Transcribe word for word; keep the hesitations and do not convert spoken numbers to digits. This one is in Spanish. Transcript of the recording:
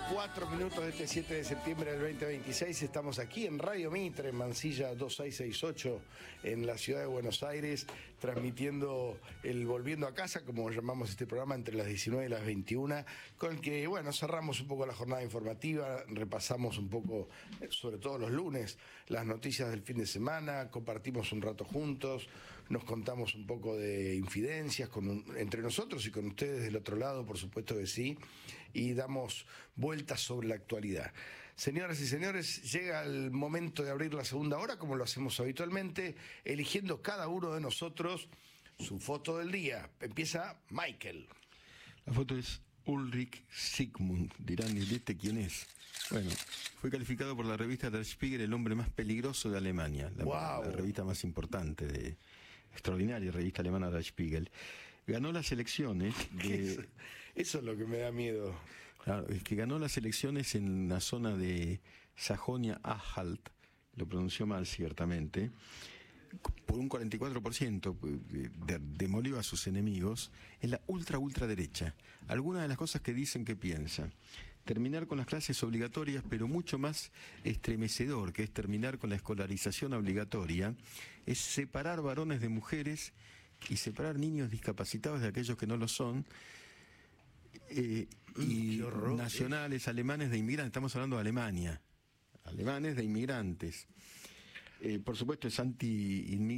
Cuatro minutos de este siete de septiembre del veinte veintiséis. Estamos aquí en Radio Mitre, en Mansilla dos seis seis ocho, en la ciudad de Buenos Aires, transmitiendo el Volviendo a Casa, como llamamos este programa, entre las diecinueve y las veintiuna, con el que, bueno, cerramos un poco la jornada informativa, repasamos un poco, sobre todo los lunes, las noticias del fin de semana, compartimos un rato juntos, nos contamos un poco de infidencias con un, entre nosotros y con ustedes del otro lado, por supuesto que sí, y damos vueltas sobre la actualidad. Señoras y señores, llega el momento de abrir la segunda hora, como lo hacemos habitualmente, eligiendo cada uno de nosotros su foto del día. Empieza Michael. La foto es Ulrich Sigmund. Dirán, ¿y este quién es? Bueno, fue calificado por la revista Der Spiegel el hombre más peligroso de Alemania, la, wow. la revista más importante, de extraordinaria revista alemana Der Spiegel. Ganó las elecciones de... Eso, eso es lo que me da miedo. Claro, es que ganó las elecciones en la zona de Sajonia-Anhalt, lo pronunció mal ciertamente, por un cuarenta y cuatro por ciento, de, demolió a sus enemigos. En la ultra ultra derecha. Algunas de las cosas que dicen que piensa: terminar con las clases obligatorias, pero mucho más estremecedor, que es terminar con la escolarización obligatoria, es separar varones de mujeres y separar niños discapacitados de aquellos que no lo son, eh, y horror, nacionales, eh. alemanes de inmigrantes. Estamos hablando de Alemania, alemanes de inmigrantes. Eh, por supuesto es anti-inmigrante.